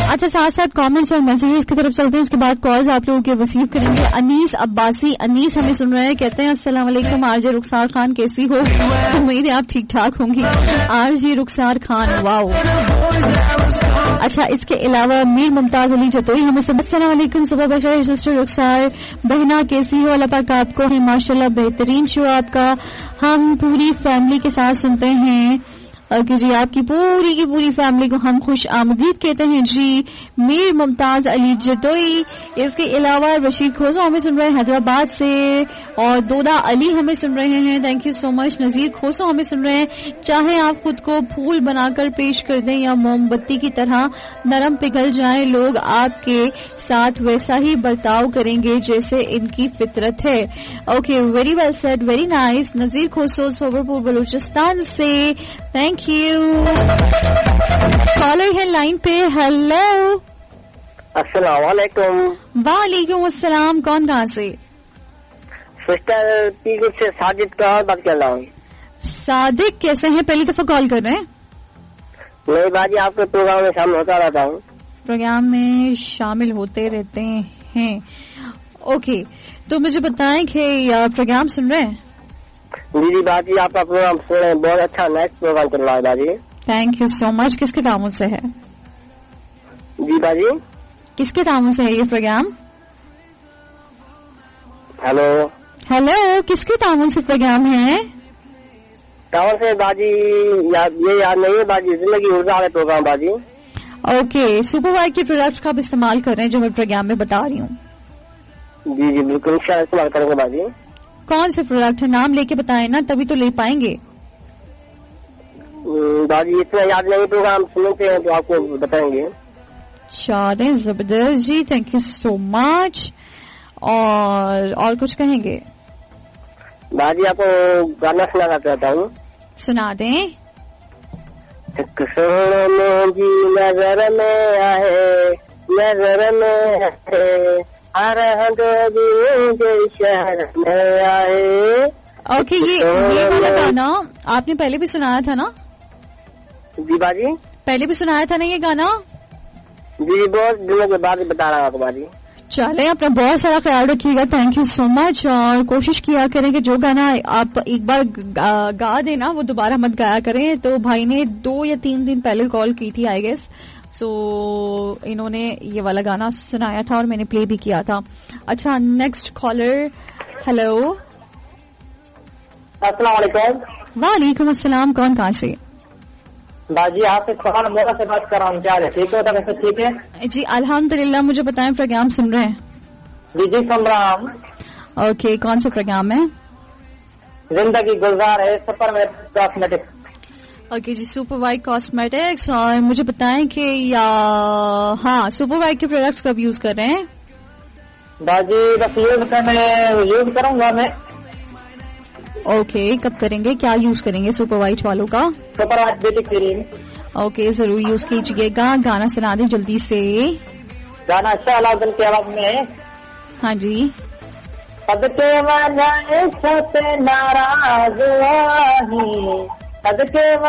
अच्छा, साथ साथ कमेंट्स और मैसेजेस की तरफ चलते हैं, उसके बाद कॉल्स आप लोगों के रिसीव करेंगे। अनीस अब्बासी, अनीस हमें सुन रहे हैं, कहते हैं अस्सलाम वालेकुम आरजे रुखसार खान, कैसी हो? उम्मीद है आप ठीक ठाक होंगी। आरजे रुखसार खान, वाओ। अच्छा, इसके अलावा मीर मुमताज अली जतोई हमें सब अस्सलाम वालेकुम, सुबह बशर सिस्टर रुखसार बहना कैसी हो? अल्लाह पाक आपको है माशाल्लाह, बेहतरीन शो आपका, हम पूरी फैमिली के साथ सुनते हैं कि जी आपकी पूरी की पूरी फैमिली को हम खुश आमदीद कहते हैं जी। मीर मुमताज अली जतोई, इसके अलावा रशीद खोसो हमें सुन रहे हैं हैदराबाद से, और दोदा अली हमें सुन रहे हैं, थैंक यू सो मच। नजीर खोसो हमें सुन रहे हैं, चाहे आप खुद को फूल बनाकर पेश कर दें या मोमबत्ती की तरह नरम पिघल जाएं, लोग आपके साथ वैसा ही बर्ताव करेंगे जैसे इनकी फितरत है। Okay, very well said, very nice. नजीर खोसो सोबरपुर बलूचिस्तान से, थैंक यू। कॉलर है लाइन पे, हेलो। अस्सलाम वालेकुम। वालेकुम अस्सलाम, कौन कहाँ से? सिस्टर पीगुट से साजिद का बात कर रहा हूँ। सादिक, कैसे हैं? पहली दफा कॉल कर रहे हैं? नहीं बाजी, आपके प्रोग्राम में शामिल होता रहता हूँ। प्रोग्राम में शामिल होते रहते हैं, ओके। तो मुझे बताएं कि प्रोग्राम सुन रहे हैं? जी बाजी, आपका प्रोग्राम सुन रहे हैं, बहुत अच्छा नेक्स्ट प्रोग्राम चल रहा है बाजी। Thank you so much. किसके तामुन से है? जी बाजी, किसके तामुन से है ये प्रोग्राम? हेलो हेलो, किसके तामुन से प्रोग्राम है? टावर से बाजी, ये याद नहीं है बाजी, जिंदगी उर्जा है प्रोग्राम बाजी। ओके, सुपरवाइज के प्रोडक्ट्स का आप इस्तेमाल कर रहे हैं जो मैं प्रोग्राम में बता रही हूँ? जी जी बिल्कुल, इंशाल्लाह इस्तेमाल करेंगे बाजी। कौन से प्रोडक्ट है, नाम लेके बताएं ना, तभी तो ले पाएंगे। बाजी इतना याद नहीं, प्रोग्राम सुनते हैं तो आपको बताएंगे। चलें, जबरदस्त जी, थैंक यू सो मच। और कुछ कहेंगे? बाजी आपको गाना सुनाना चाहता हूँ। सुना दें। एक सोने में जी नजर में आए, नजर में आए, हर शहर में आए। ओके, ये वाला गाना आपने पहले भी सुनाया था ना? जी बाजी, पहले भी सुनाया था ना ये गाना? जी, बहुत दिनों के बाद बता रहा हूँ बाजी। चले, अपना बहुत सारा ख्याल रखिएगा, थैंक यू सो मच। और कोशिश किया करें कि जो गाना आप एक बार गा देना वो दोबारा मत गाया करें। तो भाई ने 2 या 3 दिन पहले कॉल की थी आई गेस, सो इन्होंने ये वाला गाना सुनाया था और मैंने प्ले भी किया था। अच्छा, नेक्स्ट कॉलर, हेलो। अस्सलाम वालेकुम। वालेकुम अस्सलाम, कौन कहाँ से? बाजी, आपसे खुरान मोरा से बात कर रहा हूँ, क्या है? ठीक है, वैसे ठीक है जी, अल्हम्दुलिल्लाह। मुझे बताएं, प्रोग्राम सुन रहे हैं? जी जी सुन रहा हूँ। ओके, कौन सा प्रोग्राम है? जिंदगी गुलजार है, सुपर में कॉस्मेटिक्स। ओके जी, सुपरवाइज कॉस्मेटिक्स। और मुझे बताएं कि हाँ, सुपरवाइज के प्रोडक्ट्स कब यूज कर रहे हैं? बाजी बस यूज करूंगा मैं। ओके, कब करेंगे, क्या यूज करेंगे सुपरवाइज वालों का? Supervise beauty cream. ओके, जरूर यूज कीजिएगा। गाना सुना दें जल्दी से। गाना शाहलाउद्दीन की आवाज में। हाँ जी। सदके वजह से नाराज